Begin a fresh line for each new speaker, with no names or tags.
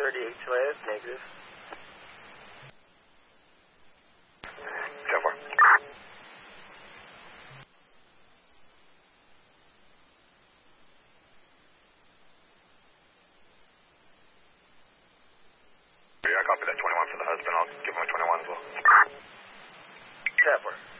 38 last, negative.
10-4. Yeah, copy that 21 for the husband. I'll give him a 21 as well.
10-4.